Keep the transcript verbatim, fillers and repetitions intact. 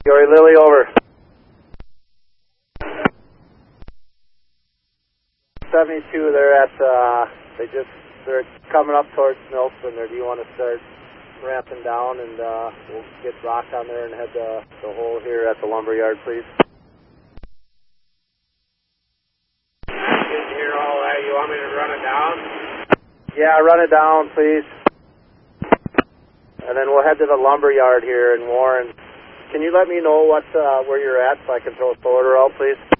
Joey Lily, over. seventy-two, they're at, uh, they just, they're coming up towards Milton there. Do you want to start ramping down and uh, we'll get rock on there and head the, the hole here at the lumberyard, please? Didn't hear all that. You want me to run it down? Yeah, run it down, please. And then we'll head to the lumberyard here in Warren. Can you let me know what uh, where you're at so I can throw a photo out, please?